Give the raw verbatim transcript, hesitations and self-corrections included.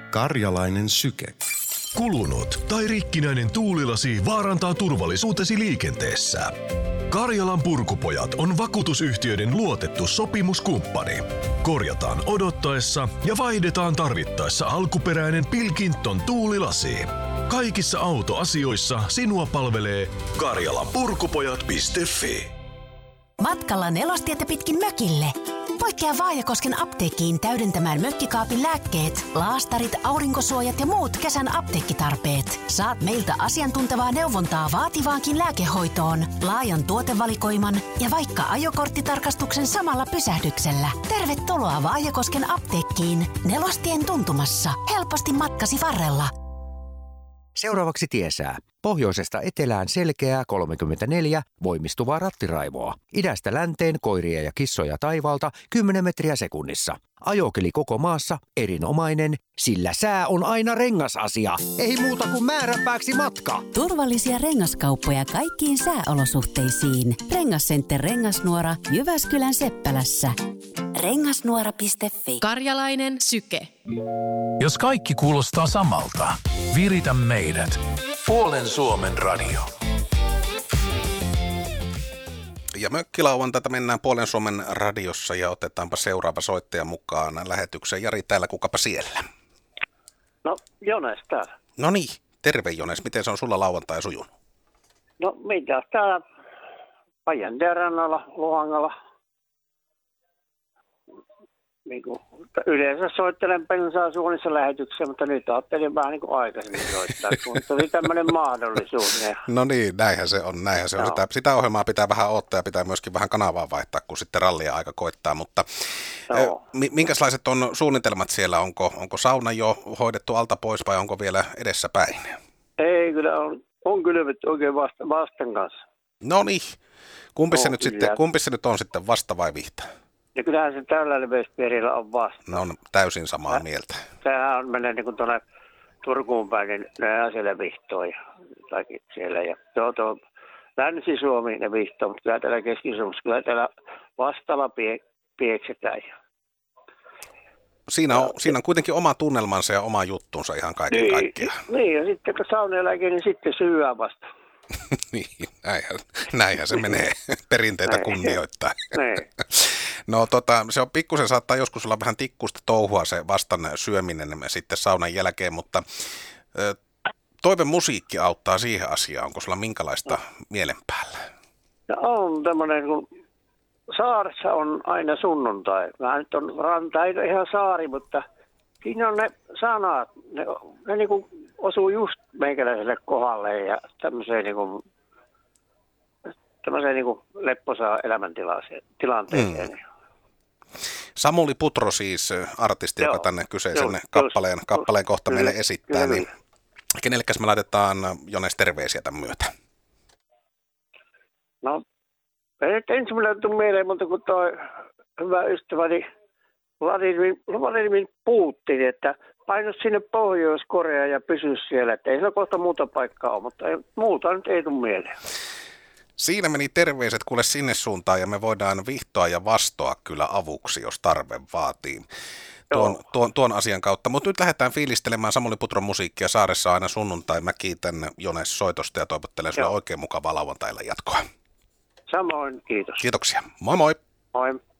Karjalainen syke. Kulunut tai rikkinäinen tuulilasi vaarantaa turvallisuutesi liikenteessä. Karjalan purkupojat on vakuutusyhtiöiden luotettu sopimuskumppani. Korjataan odottaessa ja vaihdetaan tarvittaessa alkuperäinen Pilkington tuulilasi. Kaikissa autoasioissa sinua palvelee karjalanpurkupojat piste fi. Matkalla Nelostietä pitkin mökille. Poikkea Vaajakosken apteekkiin täydentämään mökkikaapin lääkkeet, laastarit, aurinkosuojat ja muut kesän apteekkitarpeet. Saat meiltä asiantuntevaa neuvontaa vaativaankin lääkehoitoon, laajan tuotevalikoiman ja vaikka ajokorttitarkastuksen samalla pysähdyksellä. Tervetuloa Vaajakosken apteekkiin Nelostien tuntumassa. Helposti matkasi varrella. Seuraavaksi tiesää. Pohjoisesta etelään selkeää kolmekymmentäneljä, voimistuvaa rattiraivoa. Idästä länteen koiria ja kissoja taivaalta kymmenen metriä sekunnissa. Ajokeli koko maassa erinomainen, sillä sää on aina rengasasia. Ei muuta kuin määränpääksi matka. Turvallisia rengaskauppoja kaikkiin sääolosuhteisiin. Rengascenter Rengasnuora Jyväskylän Seppälässä. rengasnuora piste fi. Karjalainen syke. Jos kaikki kuulostaa samalta, viritä meidät. Puolen Suomen radio. Ja mökkilauan tätä mennään Puolen Suomen radiossa ja otetaanpa seuraava soittaja mukaan lähetykseen. Jari täällä, kukapa siellä? No, Jones täällä. No niin, terve Jones. Miten se on sulla lauantai sujunut? No, mitäs täällä Päijänteen rannalla, Luhangalla. Niin kuin, yleensä soittelen bensaa suunnissa lähetyksessä, mutta nyt ajattelin vähän niin kuin aikaisemmin soittaa, kun tuli tämmöinen mahdollisuus. Ja... No niin, näinhän se on. Näinhän se on. Sitä, sitä ohjelmaa pitää vähän odottaa ja pitää myöskin vähän kanavaa vaihtaa, kun sitten rallia aika koittaa. Mutta no. Minkälaiset on suunnitelmat siellä? Onko, onko sauna jo hoidettu alta pois vai onko vielä edessä päin? Ei, kyllä on, on kylvetty oikein vasta, vastan kanssa. No niin. Kumpi, se nyt kyllä. sitten, kumpi se nyt on sitten, vasta vai vihta? Ja kyllähän se tällä leveyspierillä on vasta. No on täysin samaa mieltä. Tämähän on mennyt niin kuin tuonne Turkuun päin, niin ne siellä vihtoo ja siellä. Ja tuo, tuo Länsi-Suomi ne vihtoo, mutta kyllä täällä Keski-Suomessa, kyllä täällä vastalla pie, pieksetään. Siinä on, siinä on kuitenkin oma tunnelmansa ja oma juttunsa ihan kaiken niin, kaikkiaan. Niin, ja sitten kun saunaeläke, niin sitten syyää vasta. Niin, näinhän, näinhän se menee perinteitä kunnioittaa. Niin. No tota, se on pikkusen, saattaa joskus olla vähän tikkusta touhua se vastan syöminen sitten saunan jälkeen, mutta toive musiikki auttaa siihen asiaan. Onko sulla minkälaista no. mielen päällä? No on tämmöinen, kun saaressa on aina sunnuntai. Mä nyt on ranta, ei ole ihan saari, mutta siinä on ne sanat, ne, ne niin kuin osuu just meikäläiselle kohdalle ja tämmöiseen niin kuin, tämmöiseen niin kuin lepposaan elämäntilanteeseen. Mm. Samuli Putro siis, artisti, joo, joka tänne kyseisen joo, kappaleen, just, kappaleen kohta kyllä, meille esittää, kyllä. Niin kenellekäs me laitetaan Jones terveisiä tämän myötä? No, ei nyt ensimmäinen tule mieleen, mutta kun toi hyvä ystäväni Vladimir, Vladimir Putin, että painu sinne Pohjois-Koreaan ja pysy siellä, että ei sillä kohta muuta paikkaa ole, mutta ei, muuta nyt ei tule mieleen. Siinä meni terveiset kuule sinne suuntaan ja me voidaan vihtoa ja vastoa kyllä avuksi, jos tarve vaatii tuon, tuon, tuon asian kautta. Mutta nyt lähdetään fiilistelemään Samuli Putron musiikkia Saaressa aina sunnuntai. Mä kiitän Jones soitosta ja toivottelen sinulle oikein mukavaa lauantailla jatkoa. Samoin, kiitos. Kiitoksia. Moi moi. Moi.